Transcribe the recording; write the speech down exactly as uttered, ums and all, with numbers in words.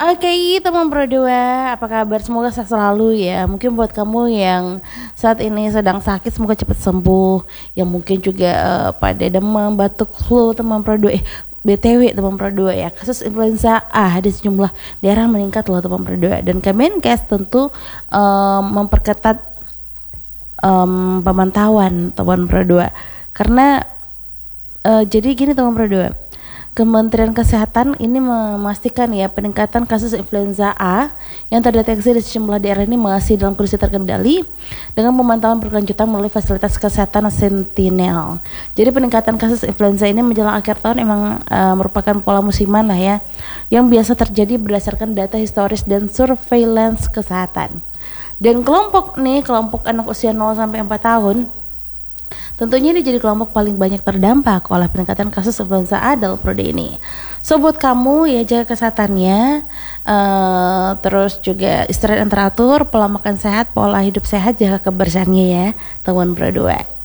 Oke, teman berdua, apa kabar? Semoga sehat selalu ya. Mungkin buat kamu yang saat ini sedang sakit, semoga cepat sembuh. Yang mungkin juga uh, pada demam, batuk, flu, teman berdua. Eh, B T W teman berdua ya, kasus influenza A di sejumlah daerah meningkat loh teman berdua. Dan Kemenkes tentu um, memperketat um, pemantauan teman berdua. Karena uh, jadi gini teman berdua. Kementerian Kesehatan ini memastikan ya peningkatan kasus influenza A yang terdeteksi di sejumlah daerah ini masih dalam kondisi terkendali dengan pemantauan berkelanjutan melalui fasilitas kesehatan Sentinel. Jadi peningkatan kasus influenza ini menjelang akhir tahun memang uh, merupakan pola musiman lah ya, yang biasa terjadi berdasarkan data historis dan surveillance kesehatan. Dan kelompok nih, kelompok anak usia nol sampai empat tahun tentunya ini jadi kelompok paling banyak terdampak oleh peningkatan kasus influenza A dalam periode ini. So buat kamu ya jaga kesehatannya, uh, terus juga istirahat yang teratur, pola makan sehat, pola hidup sehat, jaga kebersihannya ya teman berdua.